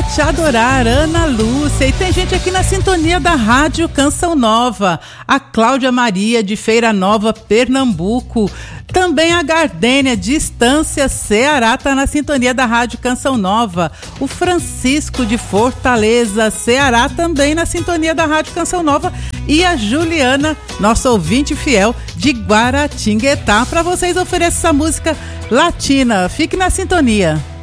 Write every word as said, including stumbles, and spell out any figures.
Te Adorar, Ana Lúcia. E tem gente aqui na sintonia da Rádio Canção Nova, a Cláudia Maria de Feira Nova, Pernambuco. Também a Gardênia de Estância, Ceará, está na sintonia da Rádio Canção Nova. O Francisco de Fortaleza, Ceará, também na sintonia da Rádio Canção Nova. E a Juliana, nossa ouvinte fiel, de Guaratinguetá. Para vocês oferecer essa música latina. Fique na sintonia.